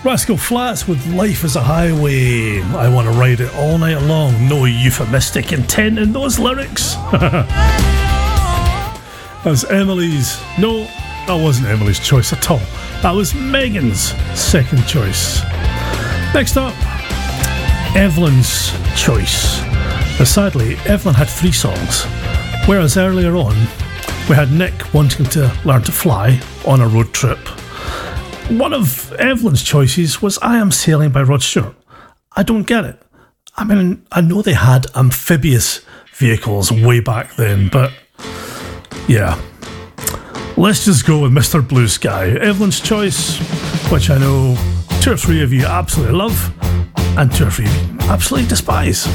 Rascal Flatts with Life is a Highway. I want to ride it all night long. No euphemistic intent in those lyrics. That's Emily's. No, that wasn't Emily's choice at all. That was Megan's second choice. Next up, Evelyn's choice. Now, sadly, Evelyn had 3 songs, whereas earlier on we had Nick wanting to learn to fly on a road trip. One of Evelyn's choices was I Am Sailing by Rod Stewart. I don't get it. I mean, I know they had amphibious vehicles way back then, but yeah. Let's just go with Mr. Blue Sky, Evelyn's choice, which I know 2 or 3 of you absolutely love and 2 or 3 absolutely despise.